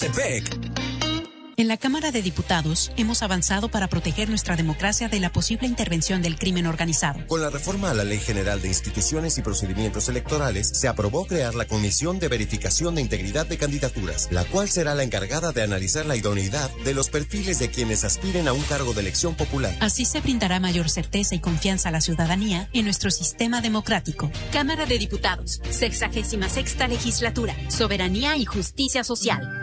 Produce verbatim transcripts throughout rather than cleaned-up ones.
Tepec. En la Cámara de Diputados hemos avanzado para proteger nuestra democracia de la posible intervención del crimen organizado. Con la reforma a la Ley General de Instituciones y Procedimientos Electorales, se aprobó crear la Comisión de Verificación de Integridad de Candidaturas, la cual será la encargada de analizar la idoneidad de los perfiles de quienes aspiren a un cargo de elección popular. Así se brindará mayor certeza y confianza a la ciudadanía en nuestro sistema democrático. Cámara de Diputados, sexagésima sexta legislatura, soberanía y justicia social.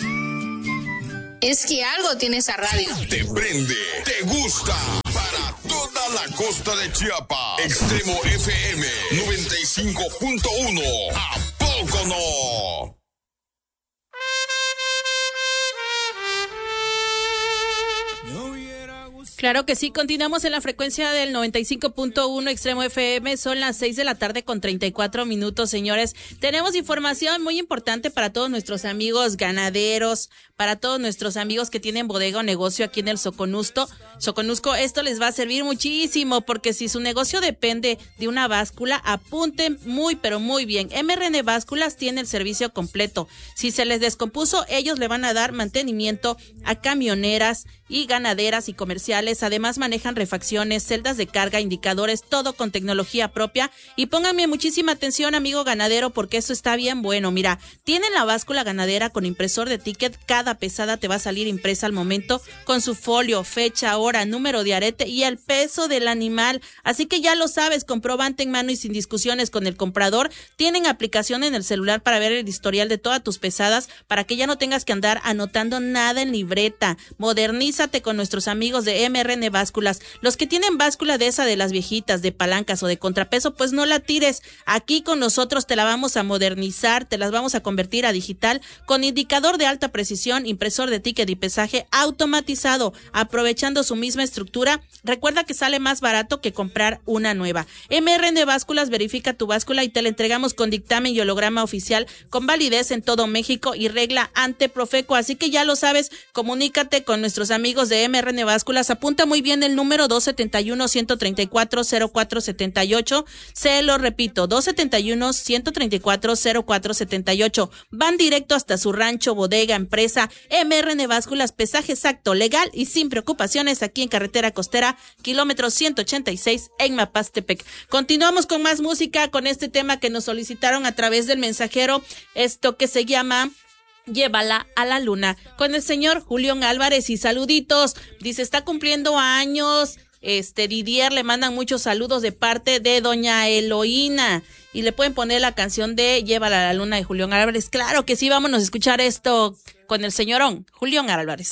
Es que algo tiene esa radio. Te prende, te gusta. Para toda la costa de Chiapas. Extremo F M noventa y cinco punto uno. ¿A poco no? Claro que sí, continuamos en la frecuencia del noventa y cinco punto uno Extremo F M, son las seis de la tarde con treinta y cuatro minutos, señores. Tenemos información muy importante para todos nuestros amigos ganaderos, para todos nuestros amigos que tienen bodega o negocio aquí en el Soconusco. Soconusco, esto les va a servir muchísimo, porque si su negocio depende de una báscula, apunten muy, pero muy bien. M R N Básculas tiene el servicio completo. Si se les descompuso, ellos le van a dar mantenimiento a camioneras y ganaderas y comerciales. Además manejan refacciones, celdas de carga, indicadores, todo con tecnología propia. Y pónganme muchísima atención, amigo ganadero, porque esto está bien bueno. Mira, tienen la báscula ganadera con impresor de ticket. Cada pesada te va a salir impresa al momento con su folio, fecha, hora, número de arete y el peso del animal. Así que ya lo sabes, comprobante en mano y sin discusiones con el comprador. Tienen aplicación en el celular para ver el historial de todas tus pesadas, para que ya no tengas que andar anotando nada en libreta. Modernízate con nuestros amigos de M R N Básculas. Los que tienen báscula de esa de las viejitas, de palancas o de contrapeso, pues no la tires. Aquí con nosotros te la vamos a modernizar, te las vamos a convertir a digital con indicador de alta precisión, impresor de ticket y pesaje automatizado, aprovechando su misma estructura. Recuerda que sale más barato que comprar una nueva. M R N Básculas verifica tu báscula y te la entregamos con dictamen y holograma oficial, con validez en todo México y regla ante Profeco. Así que ya lo sabes, comunícate con nuestros amigos de M R N Básculas. Apunta muy bien el número dos siete uno, uno tres cuatro, cero cuatro siete ocho. Se lo repito, dos siete uno, uno tres cuatro, cero cuatro siete ocho. Van directo hasta su rancho, bodega, empresa. M R N Básculas, pesaje exacto, legal y sin preocupaciones, aquí en carretera costera, kilómetro ciento ochenta y seis en Mapastepec. Continuamos con más música, con este tema que nos solicitaron a través del mensajero, esto que se llama Llévala a la Luna, con el señor Julián Álvarez. Y saluditos, dice, está cumpliendo años, este Didier, le mandan muchos saludos de parte de doña Eloína, y le pueden poner la canción de Llévala a la Luna de Julián Álvarez. Claro que sí, vámonos a escuchar esto con el señorón Julián Álvarez.